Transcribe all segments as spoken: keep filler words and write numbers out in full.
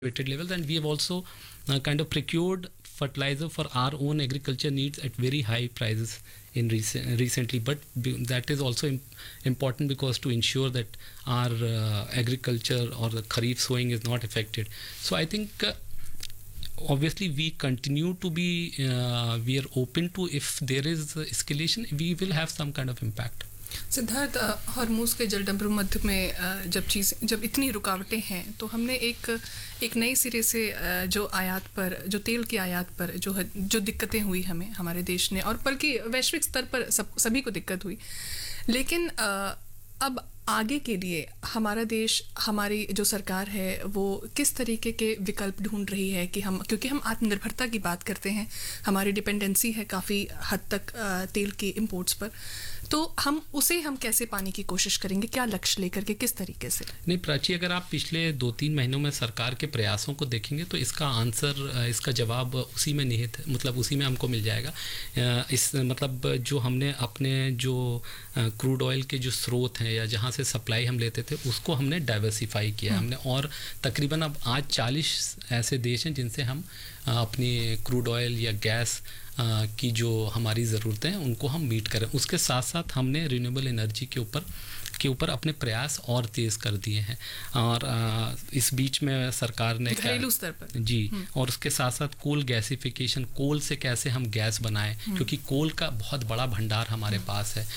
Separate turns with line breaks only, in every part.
elevated levels, and we have also uh, kind of procured fertilizer for our own agriculture needs at very high prices in recent, recently. But be, that is also im- important because to ensure that our uh, agriculture or the kharif sowing is not affected. So I think uh, obviously we continue to be uh, we are open to, if there is escalation, we will have some kind of impact.
Siddharth, Hormuz के जलडंबर मध्य में जब चीज़ जब इतनी रुकावटें हैं तो हमने एक एक नई सिरे से जो आयात पर जो तेल की आयात पर जो है जो दिक्कतें हुई हमें हमारे देश ने, और बल्कि वैश्विक स्तर पर सब सभी को दिक्कत हुई। लेकिन अब आगे के लिए हमारा देश, हमारी जो सरकार है वो किस तरीके के विकल्प ढूंढ रही है कि हम, क्योंकि हम आत्मनिर्भरता की बात करते हैं, हमारी डिपेंडेंसी है काफ़ी हद तक तेल के इंपोर्ट्स पर, तो हम उसे हम कैसे पाने की कोशिश करेंगे, क्या लक्ष्य लेकर के, किस तरीके से?
नहीं प्राची, अगर आप पिछले दो तीन महीनों में सरकार के प्रयासों को देखेंगे तो इसका आंसर, इसका जवाब उसी में निहित है, मतलब उसी में हमको मिल जाएगा। इस मतलब जो हमने अपने जो क्रूड ऑयल के जो स्रोत हैं या जहाँ से सप्लाई हम लेते थे उसको हमने डाइवर्सिफाई किया हमने, और तकरीबन अब आज चालीस ऐसे देश हैं जिनसे हम अपनी क्रूड ऑयल या गैस की जो हमारी ज़रूरतें हैं उनको हम मीट करें। उसके साथ साथ हमने रिन्यूएबल एनर्जी के ऊपर के ऊपर अपने प्रयास और तेज़ कर दिए हैं, और आ, इस बीच में सरकार ने
घरेलू स्तर पर
जी, और उसके साथ साथ कोल गैसिफिकेशन, कोल से कैसे हम गैस बनाएं, क्योंकि कोल का बहुत बड़ा भंडार हमारे पास है।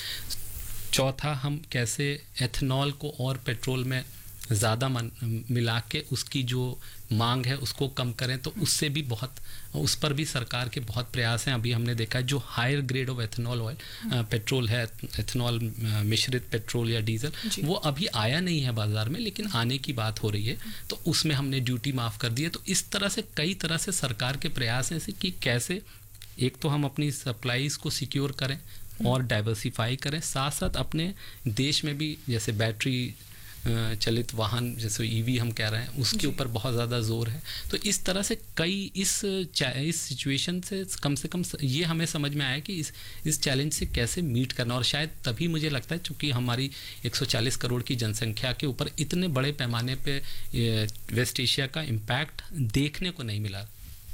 चौथा, हम कैसे एथेनॉल को और पेट्रोल में ज़्यादा मिला के उसकी जो मांग है उसको कम करें, तो उससे भी बहुत, उस पर भी सरकार के बहुत प्रयास हैं। अभी हमने देखा है जो higher grade of ethanol oil petrol है, एथेनॉल मिश्रित पेट्रोल या डीजल, वो अभी आया नहीं है बाज़ार में, लेकिन आने की बात हो रही है, तो उसमें हमने ड्यूटी माफ़ कर दी है। तो इस तरह से कई तरह से सरकार के प्रयास हैं कि कैसे एक तो हम अपनी सप्लाईज़ को सिक्योर करें और डाइवर्सिफाई करें, साथ साथ अपने देश में भी जैसे बैटरी चलित वाहन, जैसे ईवी हम कह रहे हैं, उसके ऊपर बहुत ज़्यादा जोर है। तो इस तरह से कई इस इस सिचुएशन से कम से कम ये हमें समझ में आया कि इस इस चैलेंज से कैसे मीट करना, और शायद तभी मुझे लगता है चूँकि हमारी एक सौ चालीस करोड़ की जनसंख्या के ऊपर इतने बड़े पैमाने पे वेस्ट एशिया का इम्पैक्ट देखने को नहीं मिला।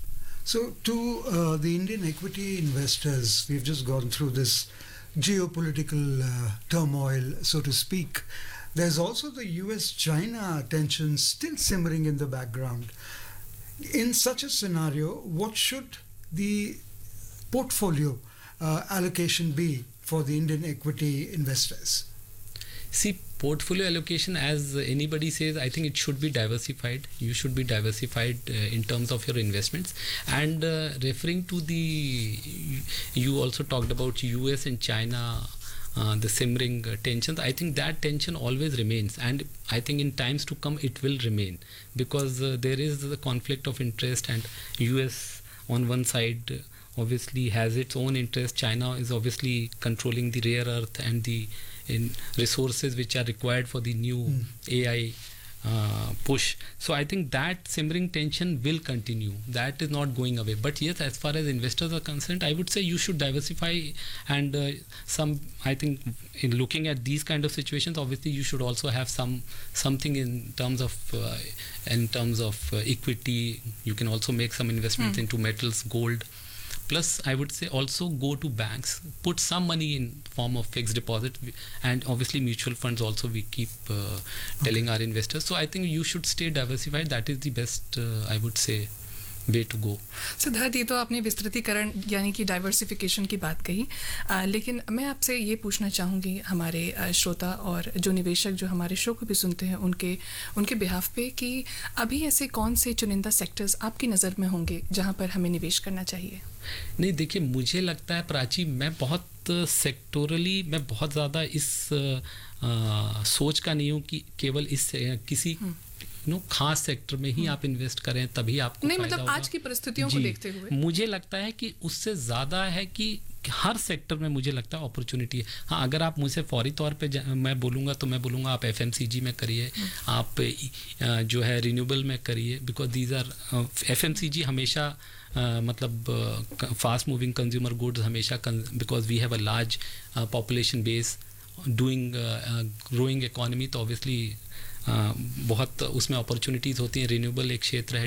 So to uh, the Indian equity investors, we've just gone through this geopolitical uh, turmoil, so to speak. There's also the U S China tension still simmering in the background. In such a scenario, what should the portfolio uh, allocation be for the Indian equity investors?
See, portfolio allocation, as anybody says, I think it should be diversified. You should be diversified uh, in terms of your investments. And uh, referring to the, you also talked about U S and China, uh, the simmering uh, tensions. I think that tension always remains, and I think in times to come it will remain, because uh, there is the conflict of interest, and U S on one side uh, obviously has its own interest. China is obviously controlling the rare earth and the in resources which are required for the new mm. A I uh, push. So I think that simmering tension will continue. That is not going away. But yes, as far as investors are concerned, I would say you should diversify, and uh, some, I think in looking at these kind of situations, obviously you should also have some something in terms of uh, in terms of uh, equity. You can also make some investments mm. into metals, gold. Plus, I would say also go to banks, put some money in form of fixed deposit, and obviously mutual funds also we keep uh, telling our investors. So I think you should stay diversified. That is the best, uh, I would say, way to go.
Siddharth, ये तो आपने विस्तृतीकरण यानी कि diversification की बात कही, आ, लेकिन मैं आपसे ये पूछना चाहूँगी हमारे आ, श्रोता और जो निवेशक जो हमारे शो को भी सुनते हैं उनके उनके बिहाफ पे, कि अभी ऐसे कौन से चुनिंदा सेक्टर्स आपकी नज़र में होंगे जहाँ पर हमें निवेश करना चाहिए?
नहीं, देखिए, मुझे लगता है प्राची, मैं बहुत सेक्टोरली मैं बहुत ज़्यादा इस आ, सोच का नहीं हूँ कि केवल इस किसी नो खास सेक्टर में ही आप इन्वेस्ट करें तभी आपको
नहीं, मतलब आज की परिस्थितियों को देखते हुए
मुझे लगता है कि उससे ज़्यादा है कि हर सेक्टर में मुझे लगता है अपॉर्चुनिटी है। हाँ, अगर आप मुझसे फौरी तौर पे मैं बोलूँगा तो मैं बोलूँगा आप एफएमसीजी में करिए, आप जो है रिन्यूएबल में करिए, बिकॉज दीज आर एफएमसीजी हमेशा Uh, मतलब फास्ट मूविंग कंज्यूमर गुड्स हमेशा, because we have a large population base doing growing economy, तो ऑब्वियसली uh, बहुत उसमें अपॉर्चुनिटीज़ होती हैं। रिन्यूएबल एक क्षेत्र है,